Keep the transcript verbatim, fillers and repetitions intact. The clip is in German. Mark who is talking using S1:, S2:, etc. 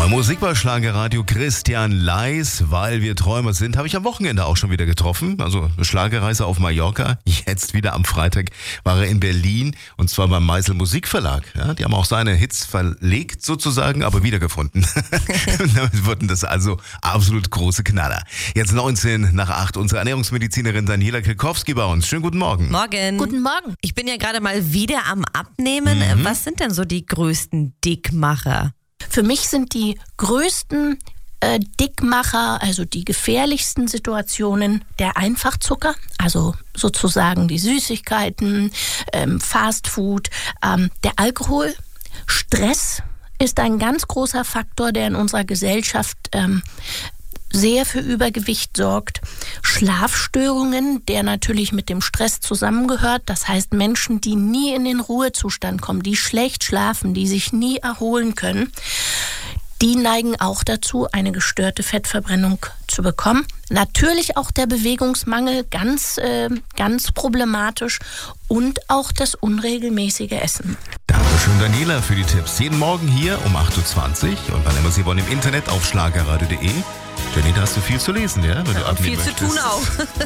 S1: Neue Musik bei Schlagerradio. Christian Leis, weil wir Träumer sind, habe ich am Wochenende auch schon wieder getroffen. Also eine Schlagerreise auf Mallorca. Jetzt wieder am Freitag war er in Berlin und zwar beim Meisel Musikverlag. Ja, die haben auch seine Hits verlegt sozusagen, aber wiedergefunden. Damit wurden das also absolut große Knaller. Jetzt neunzehn nach acht, unsere Ernährungsmedizinerin Daniela Krikowski bei uns. Schönen guten Morgen.
S2: Morgen.
S3: Guten Morgen.
S2: Ich bin ja gerade mal wieder am Abnehmen.
S1: Mhm.
S2: Was sind denn so die größten Dickmacher?
S3: Für mich sind die größten äh, Dickmacher, also die gefährlichsten Situationen, der Einfachzucker, also sozusagen die Süßigkeiten, ähm, Fastfood, ähm, der Alkohol, Stress ist ein ganz großer Faktor, der in unserer Gesellschaft ähm, sehr für Übergewicht sorgt. Schlafstörungen, der natürlich mit dem Stress zusammengehört. Das heißt, Menschen, die nie in den Ruhezustand kommen, die schlecht schlafen, die sich nie erholen können, die neigen auch dazu, eine gestörte Fettverbrennung zu bekommen. Natürlich auch der Bewegungsmangel, ganz, äh, ganz problematisch. Und auch das unregelmäßige Essen.
S1: Dankeschön, Daniela, für die Tipps. Jeden Morgen hier um acht Uhr zwanzig und wann immer Sie wollen im Internet auf schlagerradio punkt de. Jenny, da hast du viel zu lesen, ja? Wenn du
S2: Und viel
S1: abnehmen
S2: zu tun
S1: möchtest.
S2: auch.